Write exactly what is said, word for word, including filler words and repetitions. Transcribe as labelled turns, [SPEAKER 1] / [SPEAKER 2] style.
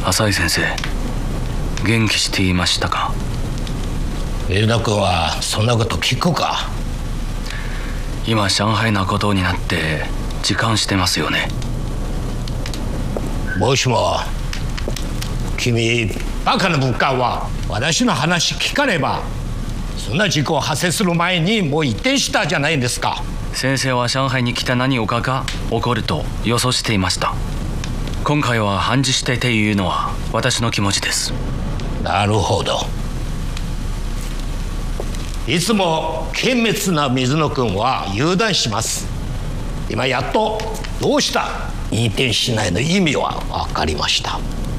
[SPEAKER 1] 浅井先生、元気していましたか？
[SPEAKER 2] 飯田君はそんなこと聞くか？
[SPEAKER 1] 今上海なことになって時間してますよね。
[SPEAKER 2] もしも君バカな物価は私の話聞かねばそんな事故を発生する前にもう一転したじゃないですか。
[SPEAKER 1] 先生は上海に来た何かが起こると予想していました。今回は反時してっていうのは私の気持ちです。
[SPEAKER 2] なるほど。いつも堅滅な水野君は油断します。今やっとどうした引転しないの意味は分かりました。